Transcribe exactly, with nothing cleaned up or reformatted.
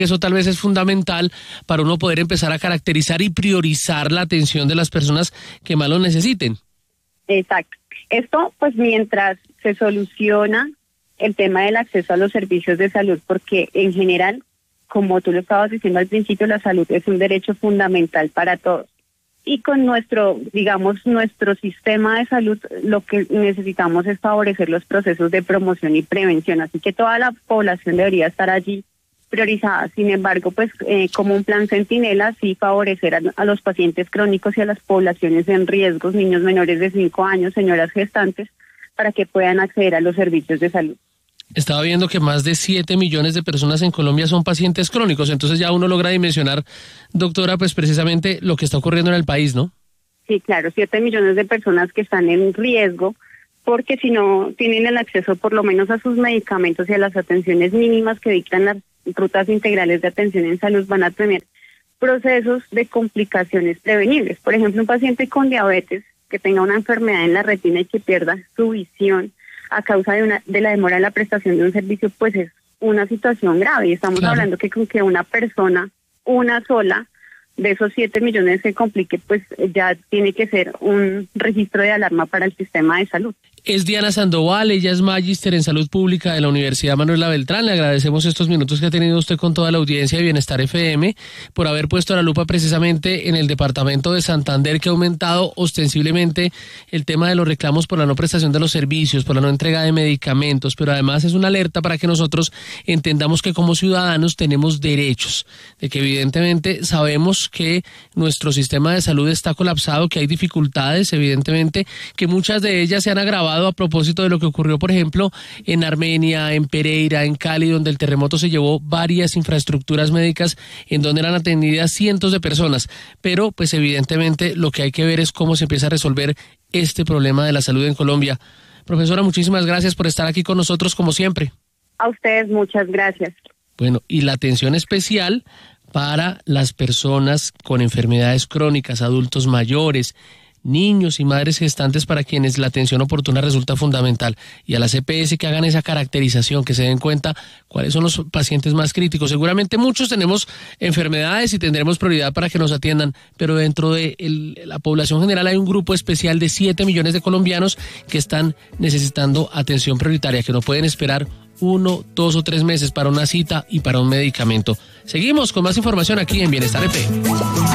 Eso tal vez es fundamental para uno poder empezar a caracterizar y priorizar la atención de las personas que más lo necesiten. Exacto. Esto, pues, mientras se soluciona el tema del acceso a los servicios de salud, porque en general, como tú lo estabas diciendo al principio, la salud es un derecho fundamental para todos. Y con nuestro, digamos, nuestro sistema de salud, lo que necesitamos es favorecer los procesos de promoción y prevención. Así que toda la población debería estar allí priorizada. Sin embargo, pues eh, como un plan centinela, sí favorecer a, a los pacientes crónicos y a las poblaciones en riesgos, niños menores de cinco años, señoras gestantes, para que puedan acceder a los servicios de salud. Estaba viendo que más de siete millones de personas en Colombia son pacientes crónicos, entonces ya uno logra dimensionar, doctora, pues precisamente lo que está ocurriendo en el país, ¿no? Sí, claro, siete millones de personas que están en riesgo, porque si no tienen el acceso por lo menos a sus medicamentos y a las atenciones mínimas que dictan las rutas integrales de atención en salud, van a tener procesos de complicaciones prevenibles. Por ejemplo, un paciente con diabetes que tenga una enfermedad en la retina y que pierda su visión a causa de una de la demora en la prestación de un servicio, pues es una situación grave. Y estamos claro. hablando que con que una persona, una sola, de esos siete millones se complique, pues ya tiene que ser un registro de alarma para el sistema de salud. Es Diana Sandoval, ella es magíster en salud pública de la Universidad Manuela Beltrán. Le agradecemos estos minutos que ha tenido usted con toda la audiencia de Bienestar F M por haber puesto la lupa precisamente en el departamento de Santander, que ha aumentado ostensiblemente el tema de los reclamos por la no prestación de los servicios, por la no entrega de medicamentos, pero además es una alerta para que nosotros entendamos que como ciudadanos tenemos derechos, de que evidentemente sabemos que nuestro sistema de salud está colapsado, que hay dificultades, evidentemente que muchas de ellas se han agravado a propósito de lo que ocurrió, por ejemplo, en Armenia, en Pereira, en Cali, donde el terremoto se llevó varias infraestructuras médicas en donde eran atendidas cientos de personas. Pero, pues evidentemente, lo que hay que ver es cómo se empieza a resolver este problema de la salud en Colombia. Profesora, muchísimas gracias por estar aquí con nosotros, como siempre. A ustedes, muchas gracias. Bueno, y la atención especial para las personas con enfermedades crónicas, adultos mayores, niños y madres gestantes, para quienes la atención oportuna resulta fundamental, y a las E P S que hagan esa caracterización, que se den cuenta cuáles son los pacientes más críticos. Seguramente muchos tenemos enfermedades y tendremos prioridad para que nos atiendan, pero dentro de el, la población general hay un grupo especial de siete millones de colombianos que están necesitando atención prioritaria, que no pueden esperar uno, dos o tres meses para una cita y para un medicamento. Seguimos con más información aquí en Bienestar F M.